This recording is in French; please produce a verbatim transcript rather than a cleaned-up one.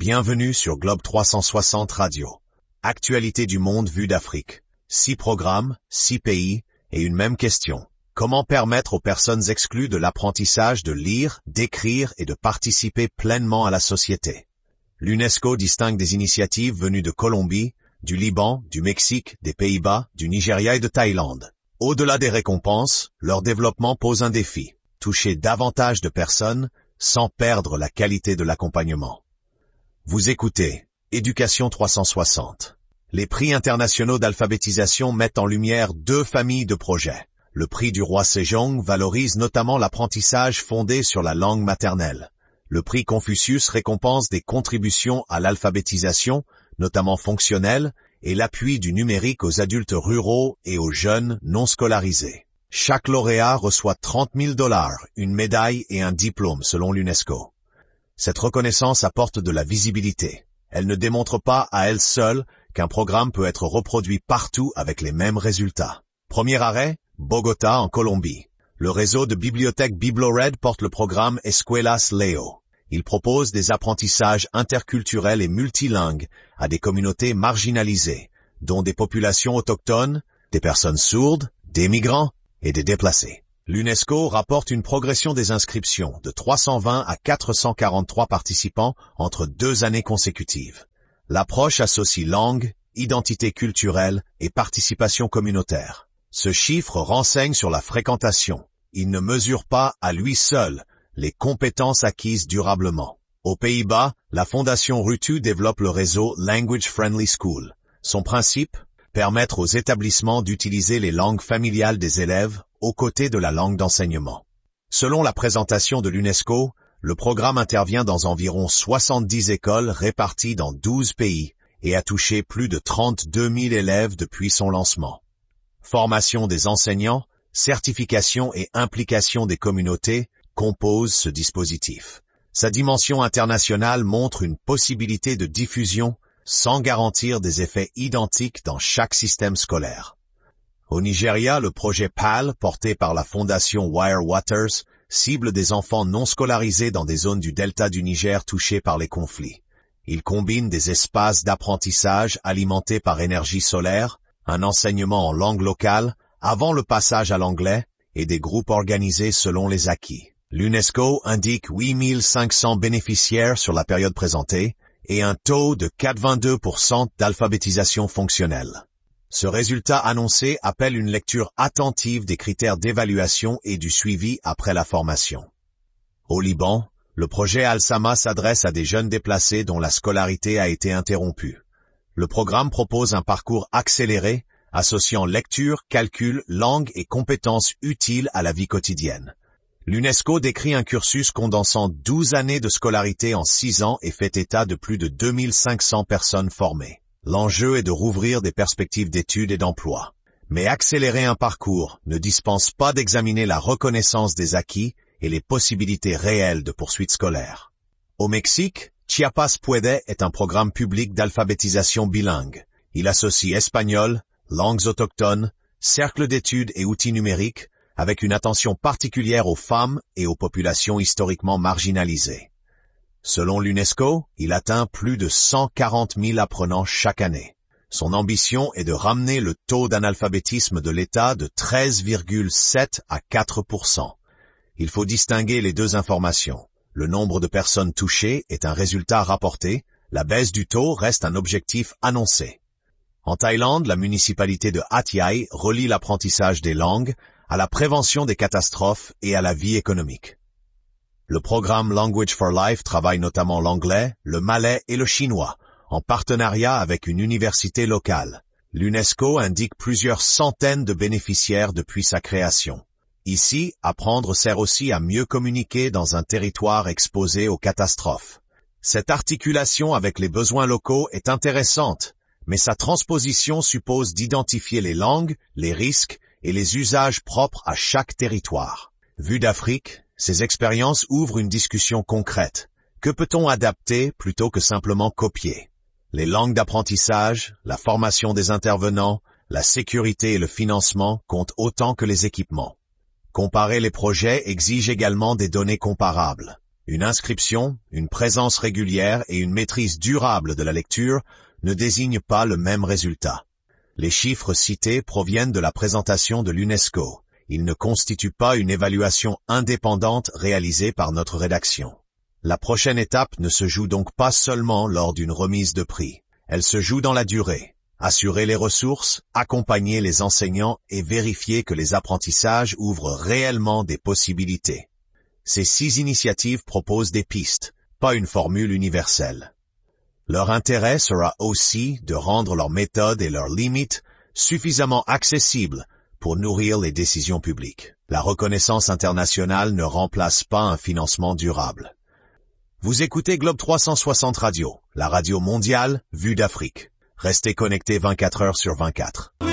Bienvenue sur Globe trois cent soixante Radio. Actualité du monde vue d'Afrique. Six programmes, six pays, et une même question. Comment permettre aux personnes exclues de l'apprentissage de lire, d'écrire et de participer pleinement à la société? L'UNESCO distingue des initiatives venues de Colombie, du Liban, du Mexique, des Pays-Bas, du Nigeria et de Thaïlande. Au-delà des récompenses, leur développement pose un défi. Toucher davantage de personnes sans perdre la qualité de l'accompagnement. Vous écoutez Éducation trois cent soixante. Les prix internationaux d'alphabétisation mettent en lumière deux familles de projets. Le prix du roi Sejong valorise notamment l'apprentissage fondé sur la langue maternelle. Le prix Confucius récompense des contributions à l'alphabétisation, notamment fonctionnelle, et l'appui du numérique aux adultes ruraux et aux jeunes non scolarisés. Chaque lauréat reçoit trente mille dollars, une médaille et un diplôme selon l'UNESCO. Cette reconnaissance apporte de la visibilité. Elle ne démontre pas à elle seule qu'un programme peut être reproduit partout avec les mêmes résultats. Premier arrêt, Bogota en Colombie. Le réseau de bibliothèques BibloRed porte le programme Escuelas Leo. Il propose des apprentissages interculturels et multilingues à des communautés marginalisées, dont des populations autochtones, des personnes sourdes, des migrants et des déplacés. L'UNESCO rapporte une progression des inscriptions de trois cent vingt à quatre cent quarante-trois participants entre deux années consécutives. L'approche associe langue, identité culturelle et participation communautaire. Ce chiffre renseigne sur la fréquentation. Il ne mesure pas, à lui seul, les compétences acquises durablement. Aux Pays-Bas, la Fondation Rutu développe le réseau Language Friendly School. Son principe, permettre aux établissements d'utiliser les langues familiales des élèves aux côtés de la langue d'enseignement. Selon la présentation de l'UNESCO, le programme intervient dans environ soixante-dix écoles réparties dans douze pays et a touché plus de trente-deux mille élèves depuis son lancement. Formation des enseignants, certification et implication des communautés composent ce dispositif. Sa dimension internationale montre une possibilité de diffusion sans garantir des effets identiques dans chaque système scolaire. Au Nigeria, le projet P A L, porté par la fondation Wire Waters, cible des enfants non scolarisés dans des zones du delta du Niger touchées par les conflits. Il combine des espaces d'apprentissage alimentés par énergie solaire, un enseignement en langue locale, avant le passage à l'anglais, et des groupes organisés selon les acquis. L'UNESCO indique huit mille cinq cents bénéficiaires sur la période présentée, et un taux de quatre-vingt-deux pour cent d'alphabétisation fonctionnelle. Ce résultat annoncé appelle une lecture attentive des critères d'évaluation et du suivi après la formation. Au Liban, le projet Al-Sama s'adresse à des jeunes déplacés dont la scolarité a été interrompue. Le programme propose un parcours accéléré, associant lecture, calcul, langue et compétences utiles à la vie quotidienne. L'UNESCO décrit un cursus condensant douze années de scolarité en six ans et fait état de plus de deux mille cinq cents personnes formées. L'enjeu est de rouvrir des perspectives d'études et d'emploi. Mais accélérer un parcours ne dispense pas d'examiner la reconnaissance des acquis et les possibilités réelles de poursuite scolaire. Au Mexique, Chiapas Puede est un programme public d'alphabétisation bilingue. Il associe espagnol, langues autochtones, cercles d'études et outils numériques, avec une attention particulière aux femmes et aux populations historiquement marginalisées. Selon l'UNESCO, il atteint plus de cent quarante mille apprenants chaque année. Son ambition est de ramener le taux d'analphabétisme de l'État de treize virgule sept à quatre pour cent. Il faut distinguer les deux informations. Le nombre de personnes touchées est un résultat rapporté, la baisse du taux reste un objectif annoncé. En Thaïlande, la municipalité de Hat Yai relie l'apprentissage des langues à la prévention des catastrophes et à la vie économique. Le programme Language for Life travaille notamment l'anglais, le malais et le chinois, en partenariat avec une université locale. L'UNESCO indique plusieurs centaines de bénéficiaires depuis sa création. Ici, apprendre sert aussi à mieux communiquer dans un territoire exposé aux catastrophes. Cette articulation avec les besoins locaux est intéressante, mais sa transposition suppose d'identifier les langues, les risques et les usages propres à chaque territoire. Vue d'Afrique, ces expériences ouvrent une discussion concrète. Que peut-on adapter plutôt que simplement copier? Les langues d'apprentissage, la formation des intervenants, la sécurité et le financement comptent autant que les équipements. Comparer les projets exige également des données comparables. Une inscription, une présence régulière et une maîtrise durable de la lecture ne désignent pas le même résultat. Les chiffres cités proviennent de la présentation de l'UNESCO. Ils ne constituent pas une évaluation indépendante réalisée par notre rédaction. La prochaine étape ne se joue donc pas seulement lors d'une remise de prix. Elle se joue dans la durée. Assurer les ressources, accompagner les enseignants et vérifier que les apprentissages ouvrent réellement des possibilités. Ces six initiatives proposent des pistes, pas une formule universelle. Leur intérêt sera aussi de rendre leurs méthodes et leurs limites suffisamment accessibles pour nourrir les décisions publiques. La reconnaissance internationale ne remplace pas un financement durable. Vous écoutez Globe trois cent soixante Radio, la radio mondiale vue d'Afrique. Restez connectés vingt-quatre heures sur vingt-quatre.